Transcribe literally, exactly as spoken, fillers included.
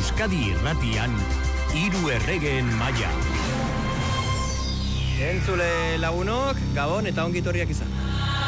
Euskadi Irratian, Hiru Erregeen Maila. Entzule lagunok, Gabon eta ongitorriak izan.